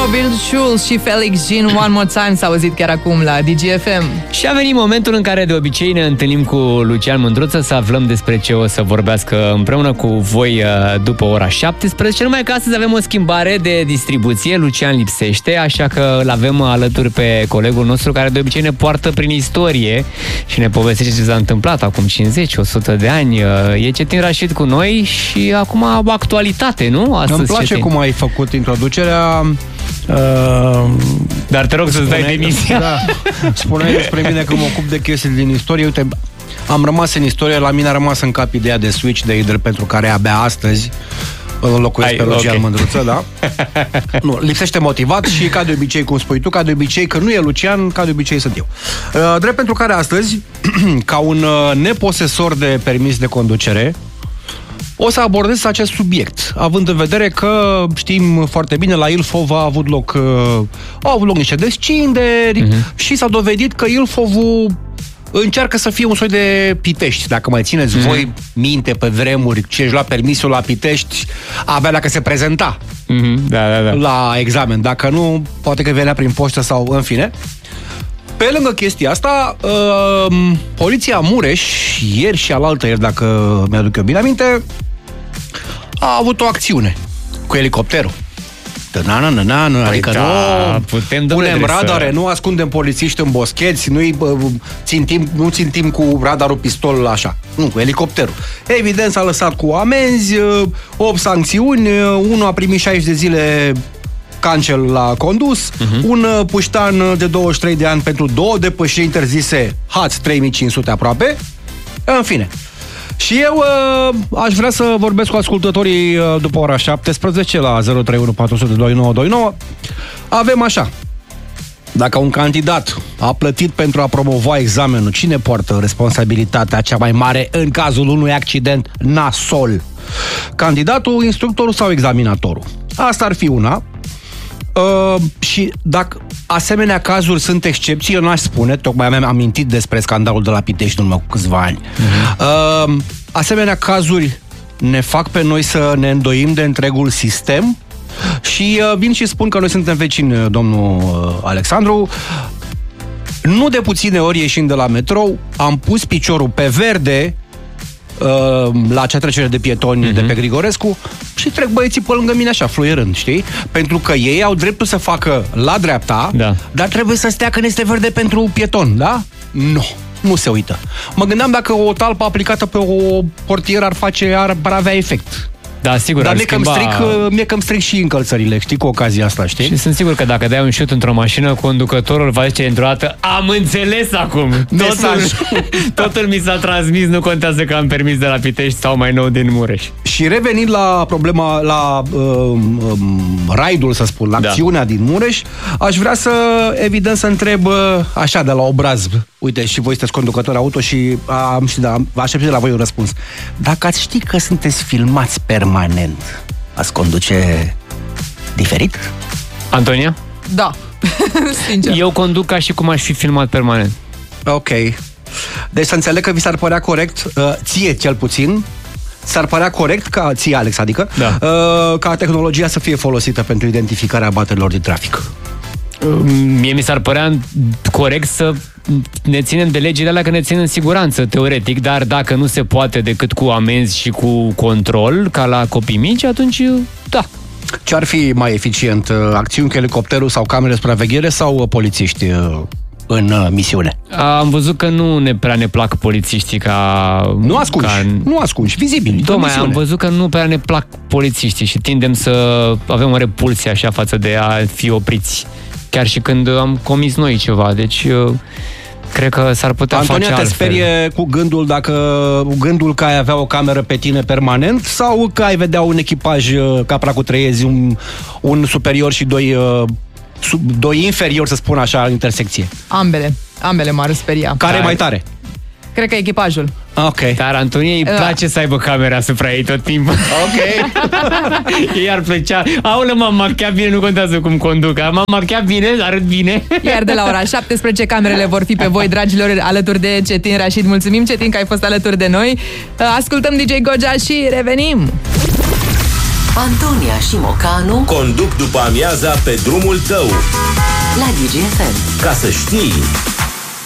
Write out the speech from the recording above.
Robin Schulz și Felix Jean, One More Time, s-a auzit chiar acum la DGFM. Și a venit momentul în care de obicei ne întâlnim cu Lucian Mândruță să aflăm despre ce o să vorbească împreună cu voi după ora 17, numai că astăzi avem o schimbare de distribuție. Lucian lipsește, așa că îl avem alături pe colegul nostru care de obicei ne poartă prin istorie și ne povestește ce s-a întâmplat acum 50-100 de ani. E Cetin Rashid cu noi și acum actualitate, nu? Astăzi, îmi place Cetin, cum ai făcut introducerea. Dar te rog să-ți dai demisia. Da, spuneai despre mine că mă ocup de chestii din istorie. Uite, am rămas în istorie, la mine a rămas în cap ideea de Switch de Idol, pentru care abia astăzi îl înlocuiesc pe Lucian Mândruță, da? Nu, lipsește motivat și ca de obicei, cum spui tu, ca de obicei, că nu e Lucian, ca de obicei sunt eu. Drept pentru care astăzi, ca un neposesor de permis de conducere, o să abordez acest subiect, având în vedere că știm foarte bine, la Ilfov au avut loc niște descinderi și s-a dovedit că Ilfovul încearcă să fie un soi de Pitești. Dacă mai țineți voi minte pe vremuri ce își lua permisul la Pitești, abia dacă se prezenta la examen. Dacă nu, poate că venea prin poștă sau în fine. Pe lângă chestia asta, poliția Mureș, ieri și alaltăieri, dacă mi-aduc eu bine aminte, a avut o acțiune cu elicopterul. Adică punem radare, nu ascundem polițiști în boscheți, nu țintim cu radarul pistol așa. Nu, cu elicopterul. Evident, s-a lăsat cu amenzi, 8 sancțiuni, unul a primit 60 de zile cancel la condus, un puștan de 23 de ani pentru 2 depășiri interzise, hați 3500 aproape. În fine. Și eu aș vrea să vorbesc cu ascultătorii după ora 17 la 031 400 2929. Avem așa: dacă un candidat a plătit pentru a promova examenul, cine poartă responsabilitatea cea mai mare în cazul unui accident nasol? Candidatul, instructorul sau examinatorul? Asta ar fi una. Și dacă asemenea cazuri sunt excepții, eu n-aș spune, tocmai mi-am amintit despre scandalul de la Pitești în urmă cu câțiva ani. Asemenea cazuri ne fac pe noi să ne îndoim de întregul sistem și vin și spun că noi suntem vecini, domnul Alexandru. Nu de puține ori, ieșind de la metrou, am pus piciorul pe verde la acea trecere de pietoni de pe Grigorescu și trec băieții pe lângă mine așa, fluierând, știi? Pentru că ei au dreptul să facă la dreapta, dar trebuie să stea când este verde pentru pieton, da? Nu se uită. Mă gândeam dacă o talpă aplicată pe o portieră ar avea efect. Da, sigur. Dar mie că îmi stric și încălțările, știi, cu ocazia asta, știi? Și sunt sigur că dacă dai un șut într-o mașină, conducătorul va zice într-o dată: am înțeles acum! Totul mi s-a transmis, nu contează că am permis de la Pitești sau mai nou din Mureș. Și revenind la problema, la raidul, să spun, la acțiunea din Mureș, aș vrea să, evident, să întreb așa, de la obraz. Uite, și voi sunteți conducători auto și aștept de la voi un răspuns. Dacă ați ști că sunteți filmați permanent, ați conduce diferit? Antonia? Da, sincer. Eu conduc ca și cum aș fi filmat permanent. Ok. Deci să înțeleg că vi s-ar părea corect, ție cel puțin, s-ar părea corect, ca ție, Alex, adică, ca tehnologia să fie folosită pentru identificarea abaterilor din trafic. Mie mi s-ar părea corect să ne ținem de legile alea, că ne țin în siguranță, teoretic, dar dacă nu se poate decât cu amenzi și cu control, ca la copii mici, atunci da. Ce ar fi mai eficient? Acțiuni cu elicopterul sau camere de supraveghere sau polițiști în misiune? Am văzut că nu prea ne plac polițiștii ca... Nu ascunși, vizibili. Tocmai am văzut că nu prea ne plac polițiștii și tindem să avem o repulsie așa față de a fi opriți. Chiar și când am comis noi ceva, deci cred că s-ar putea face altfel. Antonia, te sperie cu gândul că ai avea o cameră pe tine permanent sau că ai vedea un echipaj capra cu treiezi, un superior și doi inferiori, să spun așa, în intersecție? Ambele m-ar speria. Care e mai tare? Cred că echipajul. Ok. Dar Antonie îi place să aibă camera asupra ei tot timpul. Ok. Ei ar plăcea. Aoleu, m-am machiat bine, nu contează cum conduc. M-am machiat bine, arăt bine. Iar de la ora 17 camerele vor fi pe voi, dragilor, alături de Cetin Rashid. Mulțumim, Cetin, că ai fost alături de noi. Ascultăm DJ Gogea și revenim. Antonia și Mocanu conduc după amiaza pe drumul tău la DGFM. Ca să știi.